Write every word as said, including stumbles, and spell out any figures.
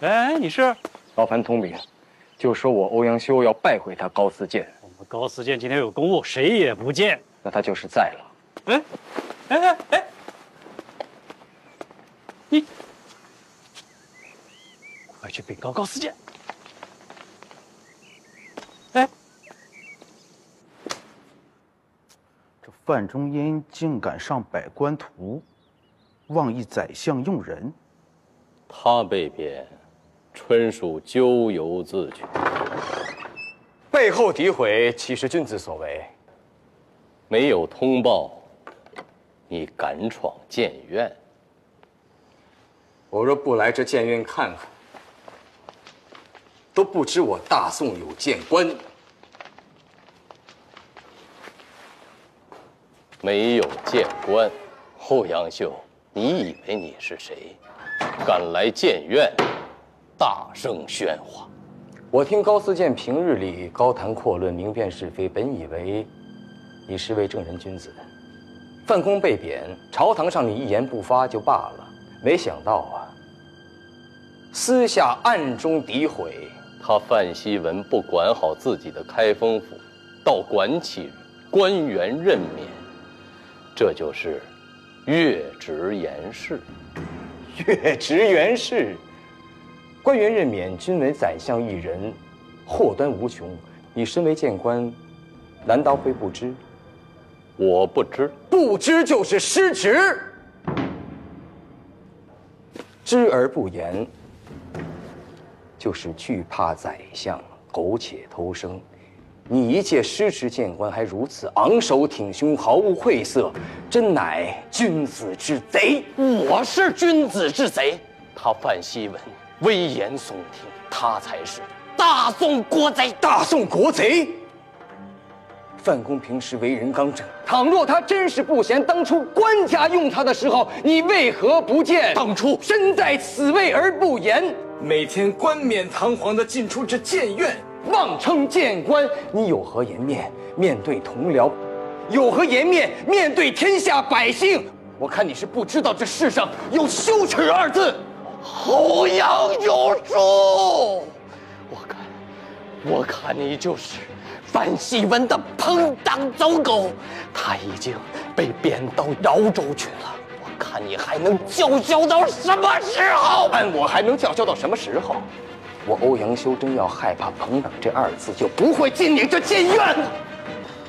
哎，你是？ 劳烦通禀，就说我欧阳修要拜会他高思建。 我们高思建今天有公务，谁也不见。 那他就是在了。 哎，哎哎哎，你快去禀告高思建。哎， 这范仲淹竟敢上百官图，妄议宰相用人。 他被贬，纯属咎由自取。 背后诋毁岂是君子所为？ 没有通报，你敢闯谏院？ 我若不来这谏院看看，都不知我大宋有谏官。 没有谏官，欧阳修，你以为你是谁？敢来谏院，大声喧哗！ 我听高思建平日里高谈阔论，明辨是非，本以为你是位正人君子。范公被贬，朝堂上你一言不发就罢了，没想到啊，私下暗中诋毁。 他范希文不管好自己的开封府，倒管起官员任免，这就是越职言事。 越职言事，官员任免，均为宰相一人，祸端无穷。你身为谏官，难道会不知？ 我不知， 不知就是失职。知而不言，就是惧怕宰相，苟且偷生。你一介失职谏官，还如此昂首挺胸，毫无愧色，真乃君子之贼！ 我是君子之贼。他范希文危言耸听，他才是大宋国贼！ 大宋国贼！范公平时为人刚正，倘若他真是不贤，当初官家用他的时候，你为何不见？ 当初身在此位而不言， 每天冠冕堂皇地进出这谏院， 妄称谏官，你有何颜面面对同僚？有何颜面面对天下百姓？我看你是不知道这世上有羞耻二字。 欧阳有术，我看，我看你就是范希文的朋党走狗，他已经被贬到饶州去了。我看你还能叫嚣到什么时候？ 看我还能叫嚣到什么时候？我欧阳修真要害怕朋党这二字，就不会进你这谏院了。